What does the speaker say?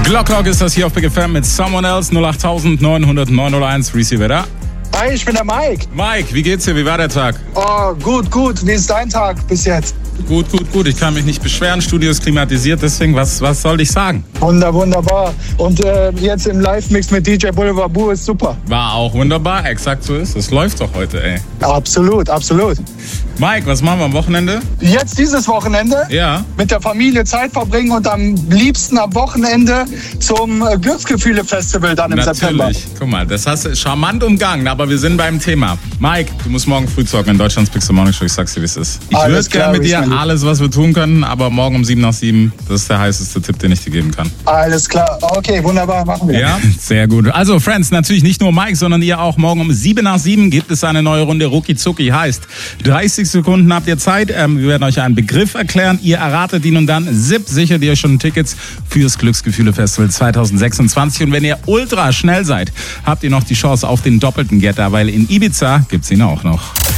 Glock ist das hier auf Big FM mit Someone Else 08000 900 901. Receiver da. Hi, ich bin der Mike. Mike, wie geht's dir? Wie war der Tag? Oh, gut. Wie ist dein Tag bis jetzt? Gut. Ich kann mich nicht beschweren. Studio ist klimatisiert, deswegen, was soll ich sagen? Wunderbar. Und jetzt im Live-Mix mit DJ Boulevard Boo ist super. War auch wunderbar, exakt so ist. Es läuft doch heute, ey. Absolut. Mike, was machen wir am Wochenende? Jetzt dieses Wochenende Ja. mit der Familie Zeit verbringen und am liebsten am Wochenende zum Glücksgefühle-Festival dann im September. Natürlich. Guck mal, das hast du charmant umgangen, aber wir sind beim Thema. Mike, du musst morgen früh zocken in Deutschlands Big Morning Show. Ich sag's dir, wie es ist. Ich würde gerne mit dir alles, was wir tun können, aber morgen um 7 nach 7, das ist der heißeste Tipp, den ich dir geben kann. Alles klar. Okay, wunderbar, machen wir. Ja, sehr gut. Also, Friends, natürlich nicht nur Mike, sondern ihr auch. Morgen um 7 nach 7 gibt es eine neue Runde Rucki Zucki. Heißt, 30 Sekunden habt ihr Zeit. Wir werden euch einen Begriff erklären. Ihr erratet ihn und dann sichert ihr schon Tickets fürs Glücksgefühle-Festival 2026. Und wenn ihr ultra schnell seid, habt ihr noch die Chance auf den doppelten Getter, weil in Ibiza gibt's ihn auch noch.